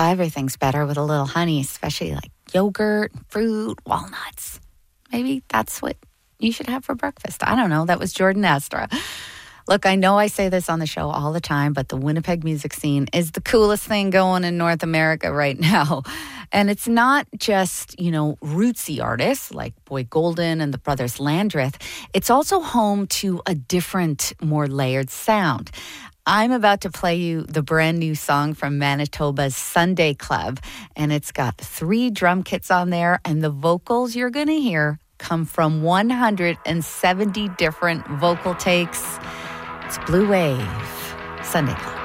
Everything's better with a little honey, especially like yogurt, fruit, walnuts. Maybe that's what you should have for breakfast. I don't know. That was Jordan Astra. Look, I know I say this on the show all the time, but the Winnipeg music scene is the coolest thing going in North America right now. And it's not just, rootsy artists like Boy Golden and the Brothers Landreth. It's also home to a different, more layered sound. I'm about to play you the brand new song from Manitoba's Sunday Club, and it's got 3 drum kits on there, and the vocals you're going to hear come from 170 different vocal takes. It's Blue Wave, Sunday Club.